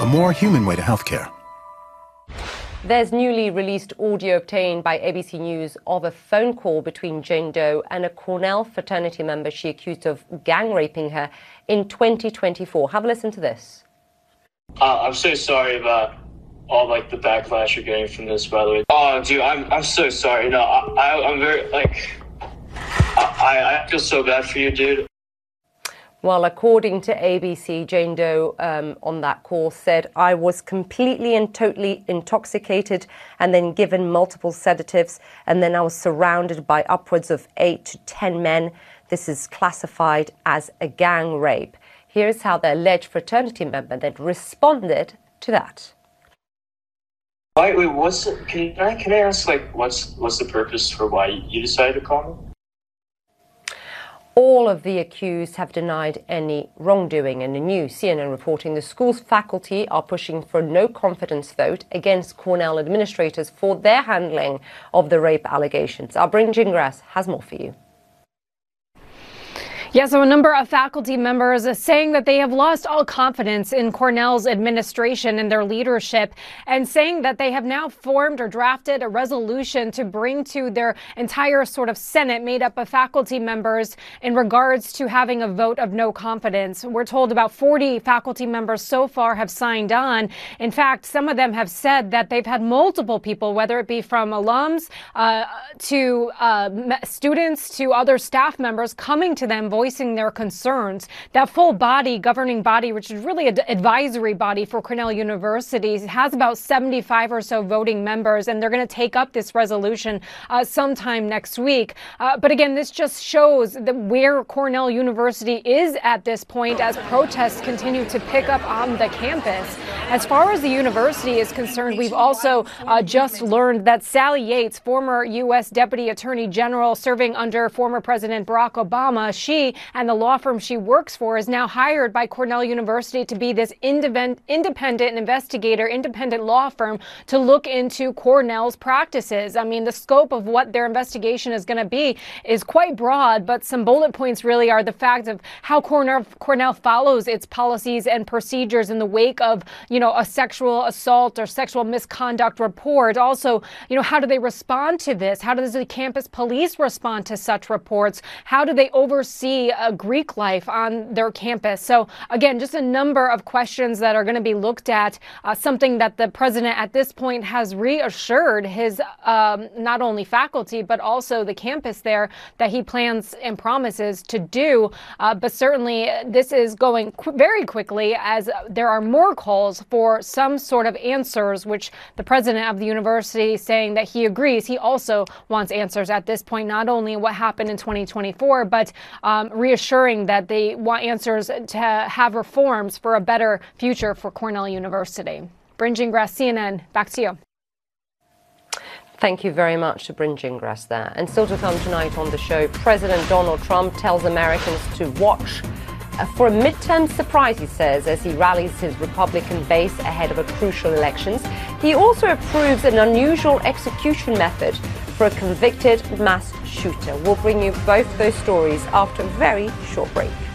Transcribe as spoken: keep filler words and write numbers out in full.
a more human way to healthcare. There's newly released audio obtained by A B C News of a phone call between Jane Doe and a Cornell fraternity member she accused of gang raping her in twenty twenty-four. Have a listen to this. Uh, I'm so sorry about all like the backlash you're getting from this, by the way. Oh, dude, I'm I'm so sorry. No, I, I I'm very like I I feel so bad for you, dude. Well, according to A B C, Jane Doe um, on that call said, "I was completely and totally intoxicated and then given multiple sedatives, and then I was surrounded by upwards of eight to ten men. This is classified as a gang rape." Here's how the alleged fraternity member then responded to that. Wait, wait, what's the, can I can I ask like what's what's the purpose for why you decided to call me? All of the accused have denied any wrongdoing, and the new C N N reporting the school's faculty are pushing for a no-confidence vote against Cornell administrators for their handling of the rape allegations. Our Bryn Gingras has more for you. Yeah, so a number of faculty members are saying that they have lost all confidence in Cornell's administration and their leadership, and saying that they have now formed or drafted a resolution to bring to their entire sort of Senate made up of faculty members in regards to having a vote of no confidence. We're told about forty faculty members so far have signed on. In fact, some of them have said that they've had multiple people, whether it be from alums uh, to uh, students to other staff members, coming to them, voicing their concerns. That full body, governing body, which is really an advisory body for Cornell University, has about seventy-five or so voting members, and they're going to take up this resolution uh, sometime next week. Uh, but again, this just shows that where Cornell University is at this point as protests continue to pick up on the campus. As far as the university is concerned, we've also uh, just learned that Sally Yates, former U S Deputy Attorney General serving under former President Barack Obama, she and the law firm she works for is now hired by Cornell University to be this independent investigator, independent law firm to look into Cornell's practices. I mean, the scope of what their investigation is going to be is quite broad, but some bullet points really are the fact of how Cornell, Cornell follows its policies and procedures in the wake of, you know, a sexual assault or sexual misconduct report. Also, you know, how do they respond to this? How does the campus police respond to such reports? How do they oversee a Greek life on their campus? So again, just a number of questions that are going to be looked at, uh, something that the president at this point has reassured his um, not only faculty, but also the campus there that he plans and promises to do. Uh, but certainly this is going qu- very quickly as there are more calls for some sort of answers, which the president of the university is saying that he agrees. He also wants answers at this point, not only what happened in twenty twenty-four, but um, reassuring that they want answers to have reforms for a better future for Cornell University. Bryn Gingras, C N N, back to you. Thank you very much to Bryn Gingras there. And still to come tonight on the show, President Donald Trump tells Americans to watch for a midterm surprise, he says, as he rallies his Republican base ahead of a crucial elections. He also approves an unusual execution method for a convicted mass shooter. We'll bring you both those stories after a very short break.